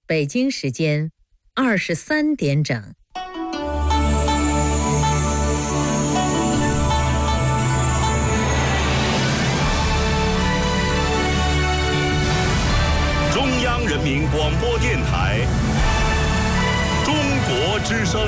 北京时间23点整。 中央人民广播电台中国之声。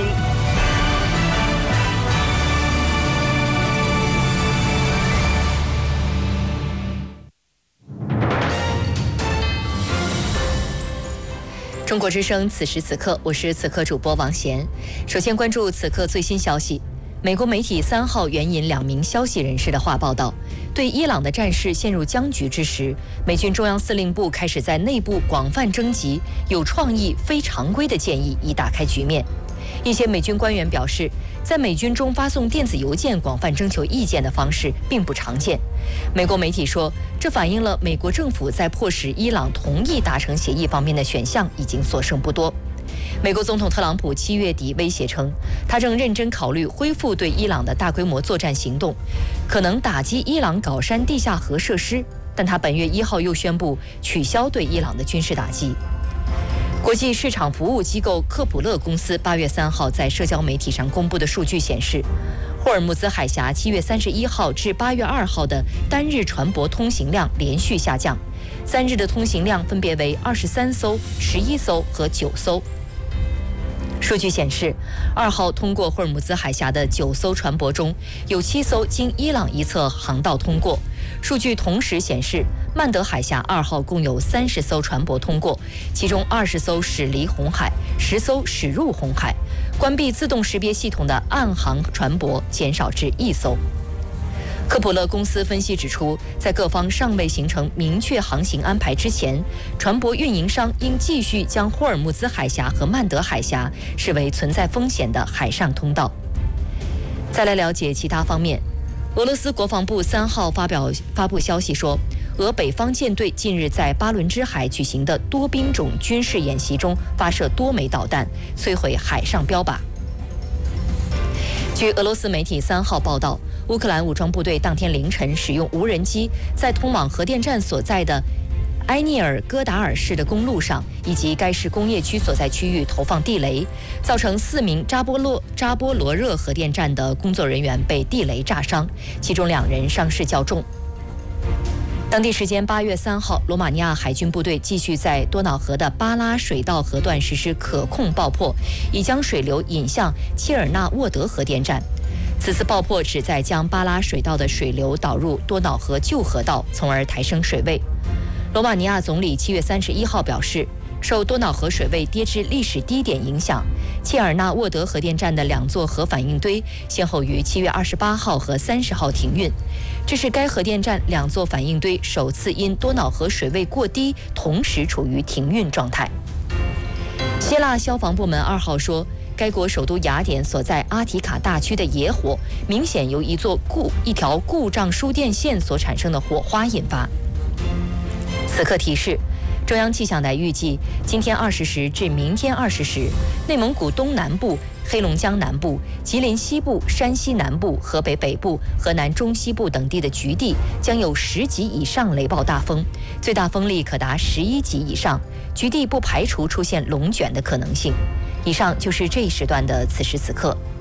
中国之声，此时此刻，我是此刻主播王贤。首先关注此刻最新消息。美国媒体3号援引2名消息人士的话报道，对伊朗的战事陷入僵局之时，美军中央司令部开始在内部广泛征集有创意、非常规的建议，以打开局面。一些美军官员表示，在美军中发送电子邮件广泛征求意见的方式并不常见。美国媒体说，这反映了美国政府在迫使伊朗同意达成协议方面的选项已经所剩不多。美国总统特朗普7月底威胁称，他正认真考虑恢复对伊朗的大规模作战行动，可能打击伊朗镐山地下核设施，但他本月1号又宣布取消对伊朗的军事打击。国际市场服务机构科普勒公司8月3号在社交媒体上公布的数据显示，霍尔木兹海峡7月31号至8月2号的单日船舶通行量连续下降，3日的通行量分别为23艘、11艘和9艘。数据显示，2号通过霍尔木兹海峡的9艘船舶中，有7艘经伊朗一侧航道通过。数据同时显示，曼德海峡2号共有30艘船舶通过，其中20艘驶离红海，10艘驶入红海。关闭自动识别系统的岸航船舶减少至1艘。科普勒公司分析指出，在各方尚未形成明确航行安排之前，船舶运营商应继续将霍尔木兹海峡和曼德海峡视为存在风险的海上通道。再来了解其他方面，俄罗斯国防部3号发布消息说，俄北方舰队近日在巴伦支海举行的多兵种军事演习中发射多枚导弹，摧毁海上标靶。据俄罗斯媒体3号报道，乌克兰武装部队当天凌晨使用无人机在通往核电站所在的埃涅尔戈达尔市的公路上以及该市工业区所在区域投放地雷，造成4名扎波罗热核电站的工作人员被地雷炸伤，其中2人伤势较重。当地时间8月3号，罗马尼亚海军部队继续在多瑙河的巴拉水道河段实施可控爆破，以将水流引向切尔纳沃德核电站。此次爆破旨在将巴拉水道的水流导入多瑙河旧河道，从而抬升水位。罗马尼亚总理7月31号表示，受多瑙河水位跌至历史低点影响，切尔纳沃德核电站的2座核反应堆先后于7月28号和30号停运，这是该核电站2座反应堆首次因多瑙河水位过低同时处于停运状态。希腊消防部门2号说，该国首都雅典所在阿提卡大区的野火明显由一条故障输电线所产生的火花引发。此刻提示，中央气象台预计今天20时至明天20时，内蒙古东南部、黑龙江南部、吉林西部、山西南部、河北北部、河南中西部等地的局地将有10级以上雷暴大风，最大风力可达11级以上，局地不排除出现龙卷的可能性。以上就是这一时段的此时此刻。